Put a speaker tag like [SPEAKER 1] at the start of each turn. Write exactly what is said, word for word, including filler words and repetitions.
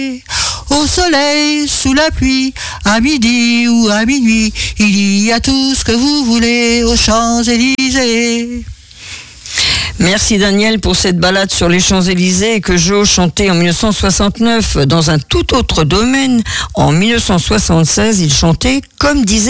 [SPEAKER 1] Au soleil, sous la pluie, à midi ou à minuit, il y a tout ce que vous voulez aux Champs-Élysées.
[SPEAKER 2] Merci Daniel pour cette balade sur les Champs-Élysées que Joe chantait en dix-neuf cent soixante-neuf. Dans un tout autre domaine, en dix-neuf cent soixante-seize, il chantait Comme disait